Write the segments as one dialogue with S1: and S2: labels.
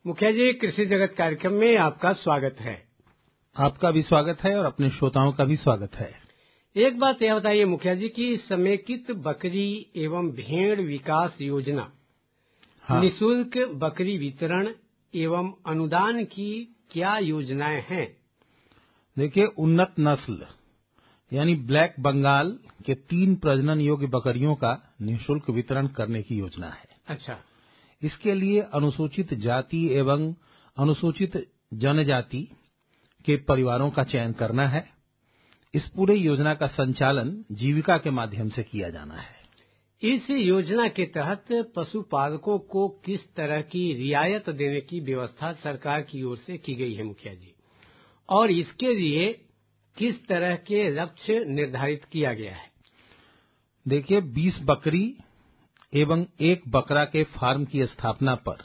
S1: मुखिया जी, कृषि जगत कार्यक्रम में आपका स्वागत है।
S2: आपका भी स्वागत है और अपने श्रोताओं का भी स्वागत है।
S1: एक बात यह बताइए मुखिया जी कि समेकित बकरी एवं भेड़ विकास योजना निःशुल्क बकरी वितरण एवं अनुदान की क्या योजनाएं हैं?
S2: देखिए, उन्नत नस्ल यानी ब्लैक बंगाल के 3 प्रजनन योग्य बकरियों का निःशुल्क वितरण करने की योजना है।
S1: अच्छा।
S2: इसके लिए अनुसूचित जाति एवं अनुसूचित जनजाति के परिवारों का चयन करना है। इस पूरे योजना का संचालन जीविका के माध्यम से किया जाना है।
S1: इस योजना के तहत पशुपालकों को किस तरह की रियायत देने की व्यवस्था सरकार की ओर से की गई है मुखिया जी, और इसके लिए किस तरह के लक्ष्य निर्धारित किया गया है?
S2: देखिए, 20 बकरी एवं 1 बकरा के फार्म की स्थापना पर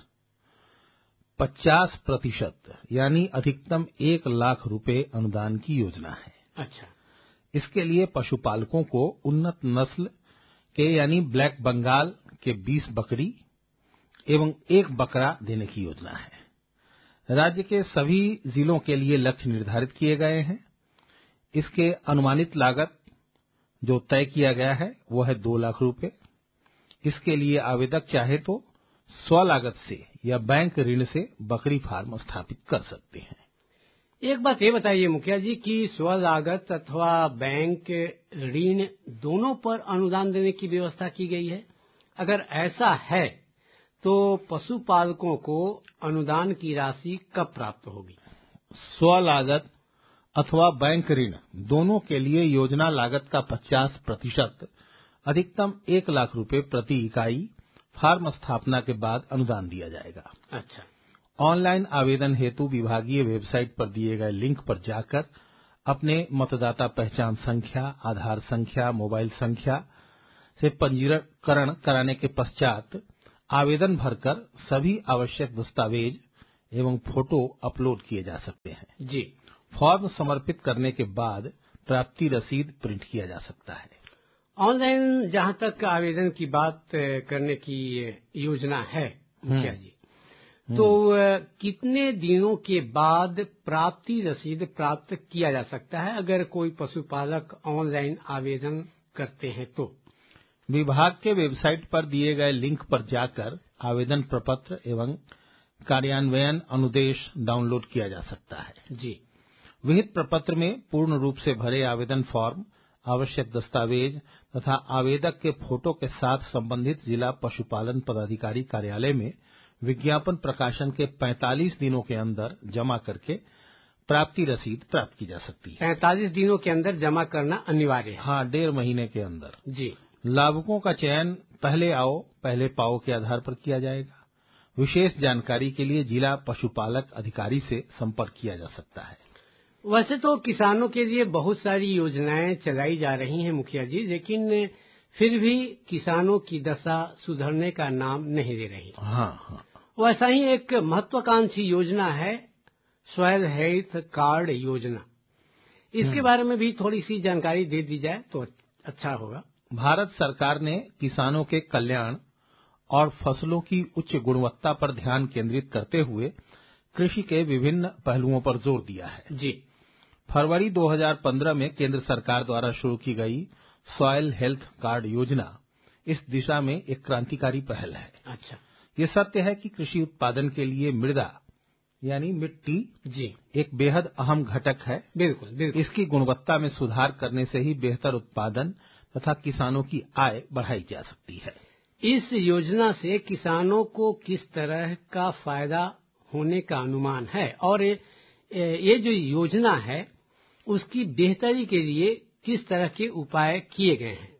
S2: 50% यानी अधिकतम 1 लाख रुपए अनुदान की योजना है।
S1: अच्छा।
S2: इसके लिए पशुपालकों को उन्नत नस्ल के यानी ब्लैक बंगाल के 20 बकरी एवं 1 बकरा देने की योजना है। राज्य के सभी जिलों के लिए लक्ष्य निर्धारित किए गए हैं। इसके अनुमानित लागत जो तय किया गया है वो है 2 लाख रुपए। इसके लिए आवेदक चाहे तो स्वलागत से या बैंक ऋण से बकरी फार्म स्थापित कर सकते हैं।
S1: एक बात ये बताइए मुखिया जी कि स्वलागत अथवा बैंक ऋण दोनों पर अनुदान देने की व्यवस्था की गई है। अगर ऐसा है तो पशुपालकों को अनुदान की राशि कब प्राप्त होगी?
S2: स्वलागत अथवा बैंक ऋण दोनों के लिए योजना लागत का 50% अधिकतम 1 लाख रुपए प्रति इकाई फार्म स्थापना के बाद अनुदान दिया जाएगा।
S1: अच्छा।
S2: ऑनलाइन आवेदन हेतु विभागीय वेबसाइट पर दिए गए लिंक पर जाकर अपने मतदाता पहचान संख्या, आधार संख्या, मोबाइल संख्या से पंजीकरण कराने के पश्चात आवेदन भरकर सभी आवश्यक दस्तावेज एवं फोटो अपलोड किए जा सकते हैं।
S1: जी।
S2: फॉर्म समर्पित करने के बाद प्राप्ति रसीद प्रिंट किया जा सकता है।
S1: ऑनलाइन जहां तक आवेदन की बात करने की योजना है मुखिया जी, तो कितने दिनों के बाद प्राप्ति रसीद प्राप्त किया जा सकता है अगर कोई पशुपालक ऑनलाइन आवेदन करते हैं तो?
S2: विभाग के वेबसाइट पर दिए गए लिंक पर जाकर आवेदन प्रपत्र एवं कार्यान्वयन अनुदेश डाउनलोड किया जा सकता है।
S1: जी।
S2: विहित प्रपत्र में पूर्ण रूप से भरे आवेदन फॉर्म, आवश्यक दस्तावेज तथा आवेदक के फोटो के साथ संबंधित जिला पशुपालन पदाधिकारी कार्यालय में विज्ञापन प्रकाशन के 45 दिनों के अंदर जमा करके प्राप्ति रसीद प्राप्त की जा सकती है।
S1: 45 दिनों के अंदर जमा करना अनिवार्य है?
S2: हाँ, 1.5 महीने के अंदर।
S1: जी।
S2: लाभुकों का चयन पहले आओ पहले पाओ के आधार पर किया जाएगा। विशेष जानकारी के लिए जिला पशुपालक अधिकारी से संपर्क किया जा सकता है।
S1: वैसे तो किसानों के लिए बहुत सारी योजनाएं चलाई जा रही हैं मुखिया जी, लेकिन फिर भी किसानों की दशा सुधरने का नाम नहीं ले रही।
S2: हाँ।
S1: वैसा ही एक महत्वाकांक्षी योजना है सॉइल हेल्थ कार्ड योजना। इसके बारे में भी थोड़ी सी जानकारी दे दी जाए तो अच्छा होगा।
S2: भारत सरकार ने किसानों के कल्याण और फसलों की उच्च गुणवत्ता पर ध्यान केंद्रित करते हुए कृषि के विभिन्न पहलुओं पर जोर दिया है।
S1: जी।
S2: फरवरी 2015 में केंद्र सरकार द्वारा शुरू की गई सॉइल हेल्थ कार्ड योजना इस दिशा में एक क्रांतिकारी पहल है।
S1: अच्छा।
S2: ये सत्य है कि कृषि उत्पादन के लिए मृदा यानी मिट्टी
S1: जी
S2: एक बेहद अहम घटक है।
S1: बिल्कुल।
S2: इसकी गुणवत्ता में सुधार करने से ही बेहतर उत्पादन तथा किसानों की आय बढ़ाई जा सकती है।
S1: इस योजना से किसानों को किस तरह का फायदा होने का अनुमान है, और ये जो योजना है उसकी बेहतरी के लिए किस तरह के उपाय किए गए हैं?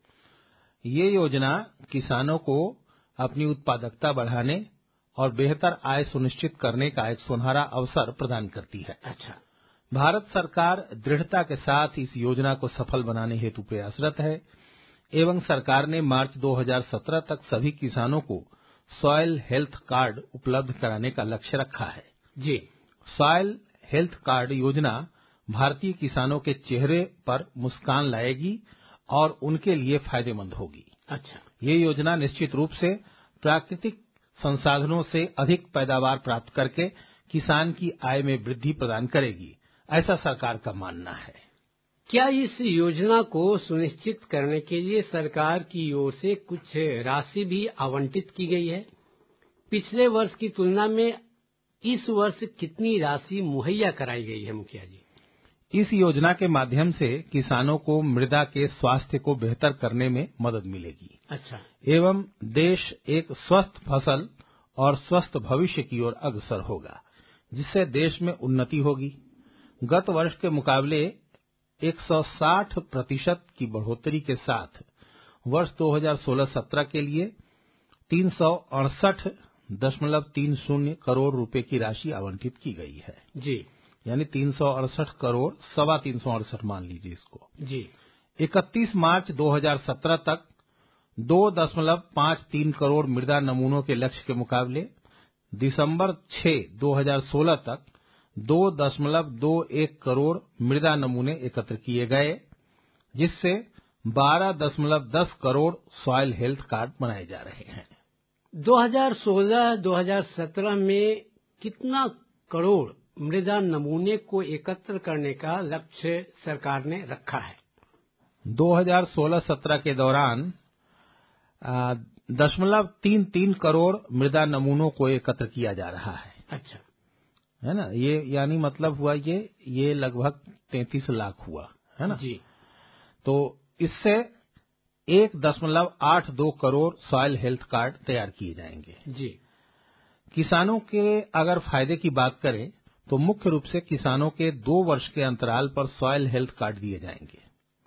S2: ये योजना किसानों को अपनी उत्पादकता बढ़ाने और बेहतर आय सुनिश्चित करने का एक सुनहरा अवसर प्रदान करती है।
S1: अच्छा।
S2: भारत सरकार दृढ़ता के साथ इस योजना को सफल बनाने हेतु प्रयासरत है एवं सरकार ने मार्च 2017 तक सभी किसानों को सॉइल हेल्थ कार्ड उपलब्ध कराने का लक्ष्य रखा है।
S1: जी।
S2: सॉइल हेल्थ कार्ड योजना भारतीय किसानों के चेहरे पर मुस्कान लाएगी और उनके लिए फायदेमंद होगी।
S1: अच्छा।
S2: ये योजना निश्चित रूप से प्राकृतिक संसाधनों से अधिक पैदावार प्राप्त करके किसान की आय में वृद्धि प्रदान करेगी, ऐसा सरकार का मानना है।
S1: क्या इस योजना को सुनिश्चित करने के लिए सरकार की ओर से कुछ राशि भी आवंटित की गई है? पिछले वर्ष की तुलना में इस वर्ष कितनी राशि मुहैया कराई गई है मुखिया जी?
S2: इस योजना के माध्यम से किसानों को मृदा के स्वास्थ्य को बेहतर करने में मदद मिलेगी।
S1: अच्छा।
S2: एवं देश एक स्वस्थ फसल और स्वस्थ भविष्य की ओर अग्रसर होगा, जिससे देश में उन्नति होगी। गत वर्ष के मुकाबले 160% की बढ़ोतरी के साथ वर्ष 2016-17 के लिए 368.30 करोड़ रुपए की राशि आवंटित की गई है।
S1: जी,
S2: यानी 368 करोड़ 368 मान लीजिए इसको
S1: जी।
S2: 31 मार्च 2017 तक 2.53 करोड़ मृदा नमूनों के लक्ष्य के मुकाबले दिसंबर 6, 2016 तक 2.21 करोड़ मृदा नमूने एकत्र किए गए, जिससे 12.10 करोड़ सॉइल हेल्थ कार्ड बनाए जा रहे हैं।
S1: 2016-2017 में कितना करोड़ मृदा नमूने को एकत्र करने का लक्ष्य सरकार ने रखा है?
S2: 2016-17 के दौरान 0.33 करोड़ मृदा नमूनों को एकत्र किया जा रहा है।
S1: अच्छा,
S2: है ना? ये यानी मतलब हुआ ये लगभग 33 लाख हुआ, है ना?
S1: जी।
S2: तो इससे 1.82 करोड़ सॉइल हेल्थ कार्ड तैयार किए जाएंगे।
S1: जी।
S2: किसानों के अगर फायदे की बात करें तो मुख्य रूप से किसानों के 2 वर्ष के अंतराल पर सॉइल हेल्थ कार्ड दिए जाएंगे।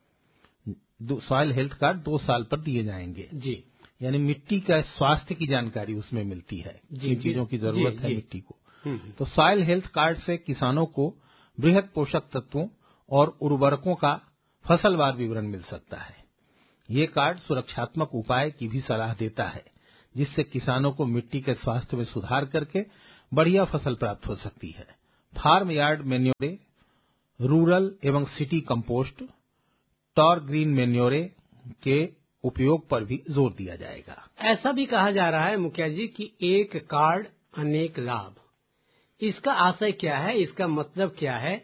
S2: सॉइल हेल्थ कार्ड 2 साल पर दिए जाएंगे।
S1: जी।
S2: यानी मिट्टी का स्वास्थ्य की जानकारी उसमें मिलती है, जिन चीजों की जरूरत है मिट्टी को। तो सॉइल हेल्थ कार्ड से किसानों को बृहद पोषक तत्वों और उर्वरकों का फसलवार विवरण मिल सकता है। ये कार्ड सुरक्षात्मक उपाय की भी सलाह देता है, जिससे किसानों को मिट्टी के स्वास्थ्य में सुधार करके बढ़िया फसल प्राप्त हो सकती है। फार्म यार्ड मैन्योरे, रूरल एवं सिटी कंपोस्ट, टॉर ग्रीन मैन्योरे के उपयोग पर भी जोर दिया जाएगा।
S1: ऐसा भी कहा जा रहा है मुखिया जी कि एक कार्ड अनेक लाभ। इसका आशय क्या है, इसका मतलब क्या है?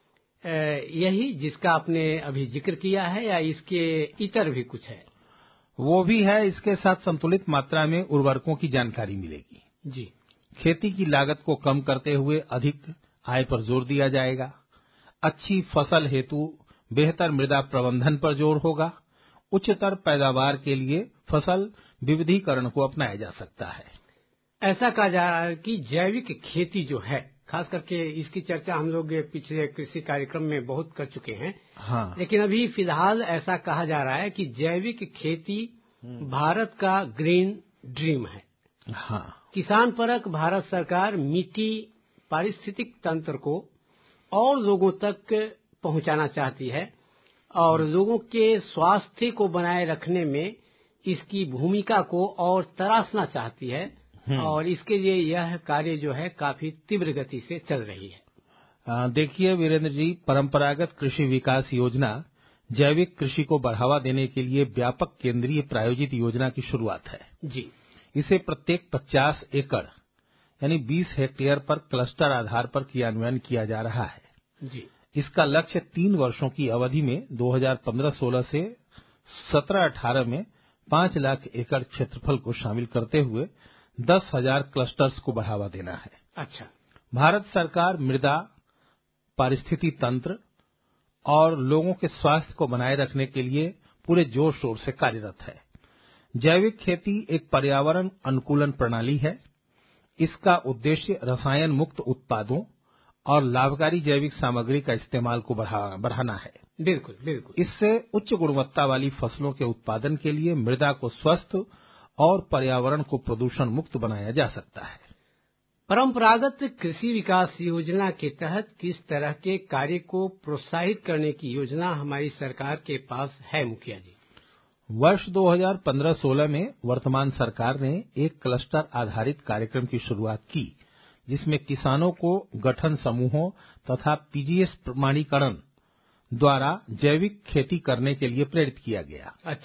S1: यही जिसका आपने अभी जिक्र किया है या इसके इतर भी कुछ है?
S2: वो भी है। इसके साथ संतुलित मात्रा में उर्वरकों की जानकारी मिलेगी।
S1: जी।
S2: खेती की लागत को कम करते हुए अधिक आय पर जोर दिया जाएगा। अच्छी फसल हेतु बेहतर मृदा प्रबंधन पर जोर होगा। उच्चतर पैदावार के लिए फसल विविधीकरण को अपनाया जा सकता है।
S1: ऐसा कहा जा रहा है कि जैविक खेती जो है, खास करके इसकी चर्चा हम लोग पिछले कृषि कार्यक्रम में बहुत कर चुके हैं।
S2: हाँ।
S1: लेकिन अभी फिलहाल ऐसा कहा जा रहा है कि जैविक खेती भारत का ग्रीन ड्रीम है।
S2: हाँ।
S1: किसान परक भारत सरकार मिट्टी पारिस्थितिक तंत्र को और लोगों तक पहुंचाना चाहती है और लोगों के स्वास्थ्य को बनाए रखने में इसकी भूमिका को और तराशना चाहती है और इसके लिए यह कार्य जो है काफी तीव्र गति से चल रही है।
S2: देखिए वीरेंद्र जी, परंपरागत कृषि विकास योजना जैविक कृषि को बढ़ावा देने के लिए व्यापक केंद्रीय प्रायोजित योजना की शुरुआत है।
S1: जी।
S2: इसे प्रत्येक 50 एकड़ यानी 20 हेक्टेयर पर क्लस्टर आधार पर क्रियान्वयन किया जा रहा है।
S1: जी।
S2: इसका लक्ष्य 3 वर्षों की अवधि में 2015-16 से 17-18 में 5 लाख एकड़ क्षेत्रफल को शामिल करते हुए 10,000 क्लस्टर्स को बढ़ावा देना है।
S1: अच्छा।
S2: भारत सरकार मृदा, पारिस्थितिकी तंत्र और लोगों के स्वास्थ्य को बनाए रखने के लिए पूरे जोर शोर से कार्यरत है। जैविक खेती एक पर्यावरण अनुकूलन प्रणाली है। इसका उद्देश्य रसायन मुक्त उत्पादों और लाभकारी जैविक सामग्री का इस्तेमाल को बढ़ाना है।
S1: बिल्कुल बिल्कुल।
S2: इससे उच्च गुणवत्ता वाली फसलों के उत्पादन के लिए मृदा को स्वस्थ और पर्यावरण को प्रदूषण मुक्त बनाया जा सकता है।
S1: परंपरागत कृषि विकास योजना के तहत किस तरह के कार्य को प्रोत्साहित करने की योजना हमारी सरकार के पास है मुखिया जी?
S2: वर्ष 2015-16 में वर्तमान सरकार ने एक क्लस्टर आधारित कार्यक्रम की शुरुआत की, जिसमें किसानों को गठन समूहों तथा पीजीएस प्रमाणीकरण द्वारा जैविक खेती करने के लिए प्रेरित किया गया।
S1: अच्छा।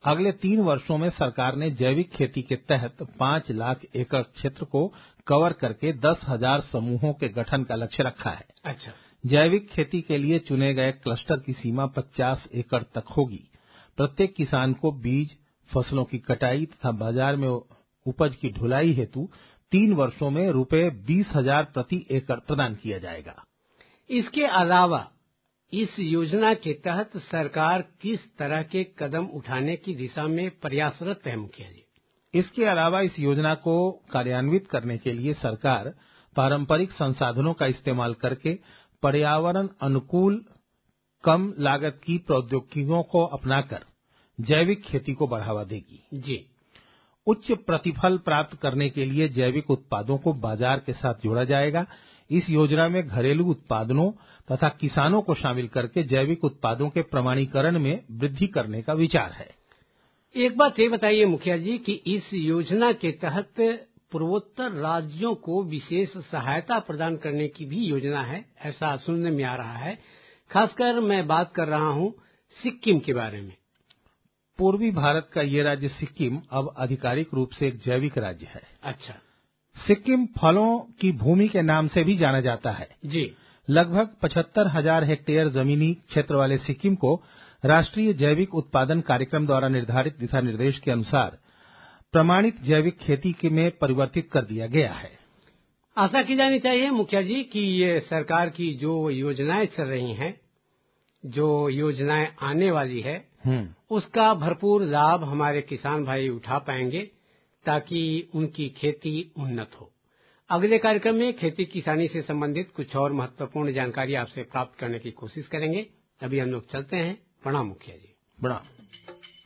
S2: अगले 3 वर्षों में सरकार ने जैविक खेती के तहत 5 लाख एकड़ क्षेत्र को कवर करके 10,000 समूहों के गठन का लक्ष्य रखा है।
S1: अच्छा।
S2: जैविक खेती के लिए चुने गए क्लस्टर की सीमा 50 एकड़ तक होगी। प्रत्येक किसान को बीज, फसलों की कटाई तथा बाजार में उपज की ढुलाई हेतु 3 वर्षों में रुपए 20,000 प्रति एकड़ प्रदान किया जाएगा।
S1: इसके अलावा इस योजना के तहत सरकार किस तरह के कदम उठाने की दिशा में प्रयासरत है मुखिया जी?
S2: इसके अलावा इस योजना को कार्यान्वित करने के लिए सरकार पारंपरिक संसाधनों का इस्तेमाल करके पर्यावरण अनुकूल कम लागत की प्रौद्योगिकियों को अपनाकर जैविक खेती को बढ़ावा देगी।
S1: जी।
S2: उच्च प्रतिफल प्राप्त करने के लिए जैविक उत्पादों को बाजार के साथ जोड़ा जाएगा। इस योजना में घरेलू उत्पादनों तथा किसानों को शामिल करके जैविक उत्पादों के प्रमाणीकरण में वृद्धि करने का विचार है।
S1: एक बात ये बताइए मुखिया जी कि इस योजना के तहत पूर्वोत्तर राज्यों को विशेष सहायता प्रदान करने की भी योजना है, ऐसा सुनने में आ रहा है। खासकर मैं बात कर रहा हूं सिक्किम के बारे में।
S2: पूर्वी भारत का ये राज्य सिक्किम अब आधिकारिक रूप से एक जैविक राज्य है।
S1: अच्छा।
S2: सिक्किम फलों की भूमि के नाम से भी जाना जाता है।
S1: जी।
S2: लगभग 75,000 हेक्टेयर जमीनी क्षेत्र वाले सिक्किम को राष्ट्रीय जैविक उत्पादन कार्यक्रम द्वारा निर्धारित दिशा निर्देश के अनुसार प्रमाणित जैविक खेती में परिवर्तित कर दिया गया है।
S1: आशा की जानी चाहिए मुखिया जी कि ये सरकार की जो योजनाएं चल रही हैं, जो योजनाएं आने वाली है, उसका भरपूर लाभ हमारे किसान भाई उठा पाएंगे ताकि उनकी खेती उन्नत हो। अगले कार्यक्रम में खेती किसानी से संबंधित कुछ और महत्वपूर्ण जानकारी आपसे प्राप्त करने की कोशिश करेंगे। अभी हम लोग चलते हैं। प्रणाम मुखिया जी।
S2: प्रणाम।